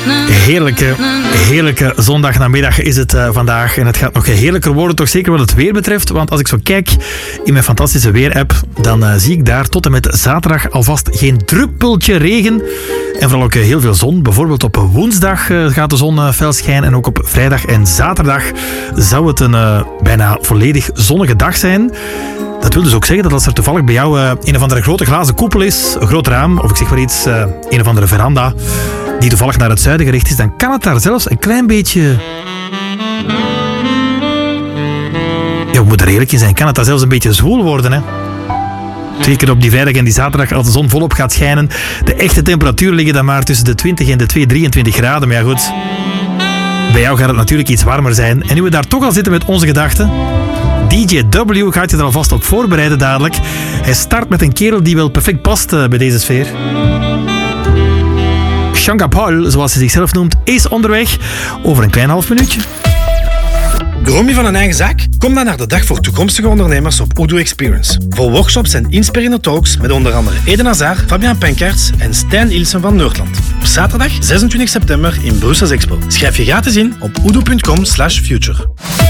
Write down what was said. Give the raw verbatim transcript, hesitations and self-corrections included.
Heerlijke, heerlijke zondagnamiddag is het uh, vandaag. En het gaat nog heerlijker worden, toch zeker wat het weer betreft. Want als ik zo kijk in mijn fantastische weerapp, dan uh, zie ik daar tot en met zaterdag alvast geen druppeltje regen. En vooral ook uh, heel veel zon. Bijvoorbeeld op woensdag uh, gaat de zon uh, fel schijnen. En ook op vrijdag en zaterdag zou het een uh, bijna volledig zonnige dag zijn. Dat wil dus ook zeggen dat als er toevallig bij jou uh, een of andere grote glazen koepel is, een groot raam, of ik zeg maar iets, uh, een of andere veranda, die toevallig naar het zuiden gericht is, dan kan het daar zelfs een klein beetje... Ja, we moeten er eerlijk in zijn, kan het daar zelfs een beetje zwoel worden, hè? Zeker op die vrijdag en die zaterdag als de zon volop gaat schijnen. De echte temperaturen liggen dan maar tussen de twintig en de twee, drieëntwintig graden. Maar ja, goed, bij jou gaat het natuurlijk iets warmer zijn. En nu we daar toch al zitten met onze gedachten, D J W gaat je er alvast op voorbereiden dadelijk. Hij start met een kerel die wel perfect past uh, bij deze sfeer. Shanga Paul, zoals hij zichzelf noemt, is onderweg. Over een klein half minuutje. Droom je van een eigen zaak? Kom dan naar de Dag voor Toekomstige Ondernemers op Udo Experience. Vol workshops en inspirerende talks met onder andere Eden Hazard, Fabian Penkaerts en Stijn Ilsen van Noordland. Op zaterdag zesentwintig september in Brussels Expo. Schrijf je gratis in op udo punt com slash future.